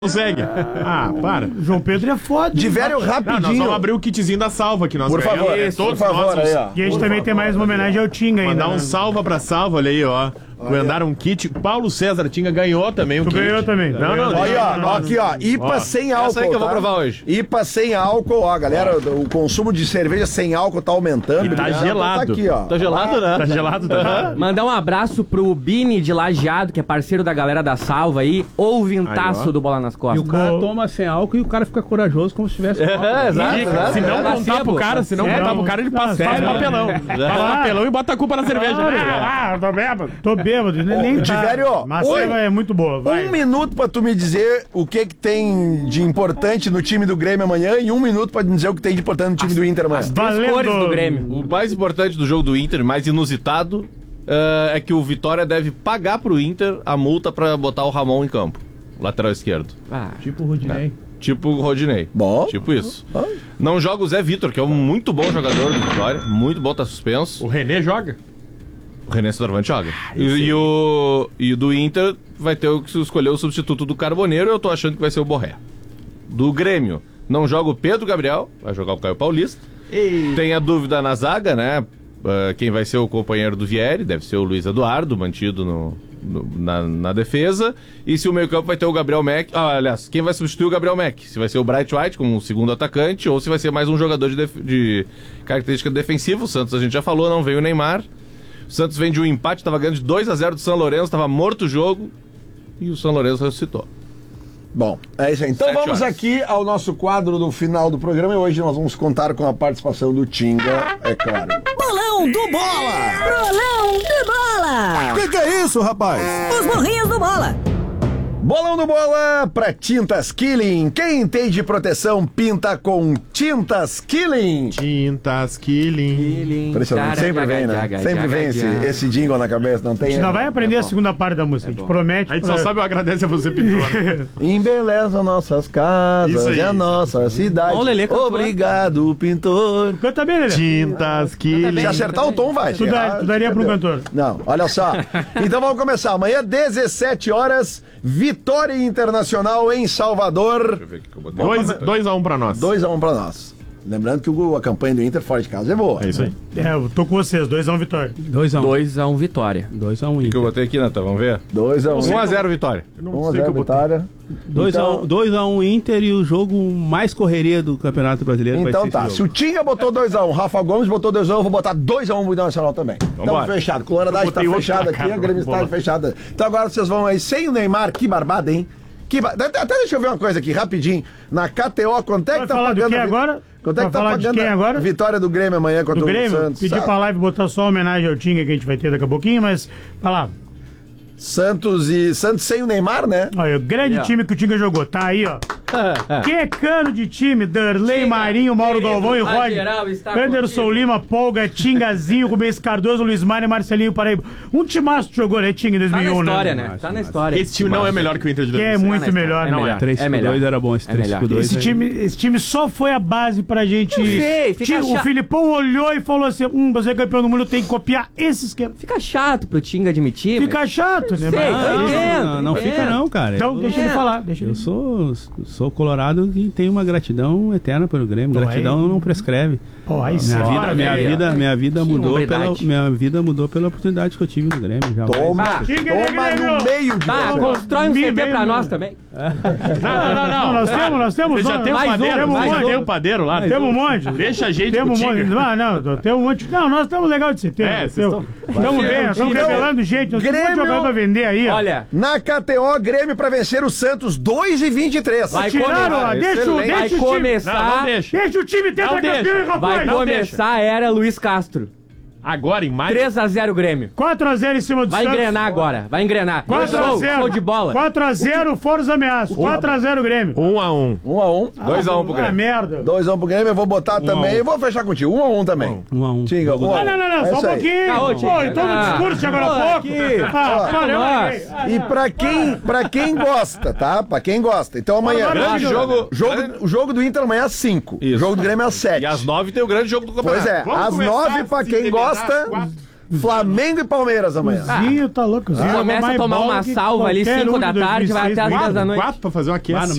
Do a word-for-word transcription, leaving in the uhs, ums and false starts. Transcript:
Consegue. Ah, para. João Pedro é foda. De velho rapidinho. Não, nós vamos abrir o kitzinho da salva que nós Por ganhamos. favor, É, todos por favor, nós, aí, ó. E a gente Por também favor. tem mais uma homenagem ao Tinga ainda. Mandar um né? salva pra salva, olha aí, ó. Mandaram um kit. Paulo César Tinga ganhou também um Tu kit. ganhou também. Não, não, Aí, ó, ó, aqui, ó, I P A Ó, sem álcool. essa aí que eu vou tá? provar hoje. I P A sem álcool, ó, galera, o consumo de cerveja sem álcool tá aumentando. E tá Obrigado. gelado. Tá aqui, ó. Tá gelado, né? Tá gelado, tá? Mandar um abraço pro Bini de Lajeado, que é parceiro da galera da Salva aí, ouvintaço Aí, ó. do Bola nas E Costas. o cara Vou- toma sem álcool e o cara fica corajoso como se tivesse álcool. É, exato, Dica, exato. se não É, contar placebo, pro cara, se não placebo. contar pro cara, ele passa, faz Sério? papelão. Faz papelão e bota a culpa na cerveja. Ah, tô bêbado. Tô bêbado, nem, nem de tá. velho, Mas oi. é muito boa, vai. Um minuto pra tu me dizer o que que tem de importante no time do Grêmio amanhã e um minuto pra me dizer o que tem de importante no time do Inter amanhã. Valendo. Cores do Grêmio. O mais importante do jogo do Inter, mais inusitado, eh, é que o Vitória deve pagar pro Inter a multa pra botar o Ramon em campo. Lateral esquerdo. Ah, Tipo o Rudinei. Tipo o Rodinei. Bom. Tipo isso. Ah. Não joga o Zé Vitor, que é um muito bom jogador do Vitória. Muito bom, tá suspenso. O René joga? O René Centroavante joga. E, e o e o do Inter vai ter que escolher o substituto do Carboneiro. Eu tô achando que vai ser o Borré. Do Grêmio, não joga o Pedro Gabriel, vai jogar o Caio Paulista. Tem a dúvida na zaga, né? Ah, quem vai ser o companheiro do Vieri? Deve ser o Luiz Eduardo, mantido no, no- na, na defesa. E se o meio-campo vai ter o Gabriel Mack. Ah, aliás, quem vai substituir o Gabriel Mack? Se vai ser o Bright White como segundo atacante ou se vai ser mais um jogador de, def- de característica defensiva. O Santos a gente já falou, não veio o Neymar. O Santos vem de um empate, tava ganhando de dois a zero do São Lourenço, tava morto o jogo e o São Lourenço ressuscitou. Bom, é isso aí. Então Sete vamos horas. aqui ao nosso quadro do final do programa e hoje nós vamos contar com a participação do Tinga, é claro. Bolão do Bola! Bolão do Bola! O que, que é isso, rapaz? Os morrinhos do Bola! Bolão do Bola pra Tintas Killing. Quem tem de proteção pinta com Tintas Killing. Tintas Killing. Impressionante, sempre vem, né? Sempre vem esse, esse jingle na cabeça, não A tem? gente não vai aprender a segunda parte da música. A gente promete. A gente pra- só sabe o agradece a você, pintor. Embeleza nossas casas Isso aí. e a nossa cidade. Ó, o Lelê cantou. Obrigado, pintor. Canta bem, Lelê. Tintas Killing. Se acertar o tom, vai. Tu, Se dá- errar, tu daria pra um perdeu. cantor. Não, olha só. Então vamos começar. Amanhã, dezessete horas, Vitória Internacional em Salvador. dois a um pra nós. dois a um pra nós. Lembrando que o- a campanha do Inter fora de casa é boa. É isso aí. É, eu tô com vocês. dois a um Vitória. dois a um. dois a um Vitória. dois a um O que eu Inter. botei aqui, Natan? Vamos ver? dois a um. um a zero Vitória. um a zero Vitória. dois a um dois a um Inter e o jogo mais correria do Campeonato Brasileiro Então vai ser tá, esse se o jogo. Tinga botou dois a um, Rafa Gomes botou dois a um, eu vou botar dois a um pro Internacional também. Vambora. Estamos fechados, Coloradade Eu tá botei outro fechada placar, aqui, a Grêmio está bola. fechada. Então agora vocês vão aí sem o Neymar, que barbada, hein? Que ba... até, até deixa eu ver uma coisa aqui, rapidinho. Na K T O, quanto é que Vai tá falar do pagando... quê a vi- agora? Quanto é Vai que tá falar de pagando quem a agora? vitória do Grêmio amanhã contra Do o Grêmio, Santos? pedir Sa- pra live botar só uma homenagem ao Tinga que a gente vai ter daqui a pouquinho, mas vai lá. Santos e... Santos sem o Neymar, né? Olha, o grande Yeah. time que o Tinga jogou, tá aí, ó. Que cano de time, Darley, Marinho, Mauro querido, Galvão e a Roger. geral está Anderson contigo. Lima, Polga, Tingazinho, Rubens Cardoso, Luiz Mário, Marcelinho Paraíba. Um timaço que jogou, né, Tinga, em Tá na dois mil e um, história, né? né? Tá na história. Esse time não é melhor que o Inter de Que é dois mil e seis. muito melhor, É não melhor. é? três É por melhor. dois era bom, esse É três melhor. por dois Esse aí. time, esse time só foi a base pra gente. Eu sei, fica Tinha- o chato. Filipão olhou e falou assim: hum, você é campeão do mundo, tem que copiar esse esquema. Fica chato pro Tinga admitir. Fica chato, né? Sei, Mas- eu entendo. Não, não fica entendo. não, cara. Então, eu, deixa ele É. falar. Deixa ele... eu sou, sou colorado e tenho uma gratidão eterna pelo Grêmio. Pô, Gratidão aí- não prescreve. Pô, aí sim. Minha vida, Bora, minha velho. vida, minha vida Que mudou pela, hombridade. minha vida mudou pela oportunidade que eu tive no Grêmio. Jamais. Toma, Ah, Tinga, toma Grêmio! no meio de Bah, você. constrói um Bem, C T bem, pra bem. nós também. Não, não, não, não. Nós temos, nós temos. Já nós- tem o mais um, padeiro, temos um já monte. tem o padeiro lá. Temos um monte. Deixa a gente Temos um com o monte. Tinga. Não, não, tem um monte. Não, nós estamos legal de setembro. É, vocês Estamos bem, nós estamos Então, revelando gente. Nós temos um monte de Grêmio- jogador pra vender aí, ó. Olha, Na K T O, Grêmio pra vencer o Santos dois e vinte e três. Vai Tiraram, ó. começar. Deixa, o- Excelente. deixa vai o time. Não, não começar. deixa. Deixa o time ter Não campeão, deixa. rapaz. Vai Não começar a era Luiz Castro. Agora, em maio. três a zero Grêmio. quatro a zero em cima do Vai Santos. engrenar agora. Vai engrenar. quatro a Show, zero. show de bola. quatro a zero, fora os ameaços. quatro a zero Grêmio. um a um. um a um. dois a um pro Ah, Grêmio. merda. dois a um pro Grêmio, eu vou botar também. Eu vou fechar contigo. um a um também. Um a um. Tinga, um a um. Não, não, não, não, É só um isso aí. pouquinho. Caô, Pô, Tinga. e todo o Ah. discurso de agora Pô, há pouco. aqui. Ah, para, eu Nossa. larguei. E pra quem, pra quem gosta, tá? Pra quem gosta. Então amanhã. Agora, Grande jogo. Jogo, o jogo do Inter amanhã é às cinco. O Isso. jogo do Grêmio é às sete. E às nove tem o grande jogo do campeonato. Pois é, Vamos às começar nove pra a se quem debelhar gosta. às quatro. Flamengo e Palmeiras amanhã. Zinho tá louco. Zinho Começa jogou a mais tomar bola uma que salva ali, qualquer cinco um da de tarde, vai até as dois mil e seis, dez da noite. Quatro pra fazer uma Ah, aquece. no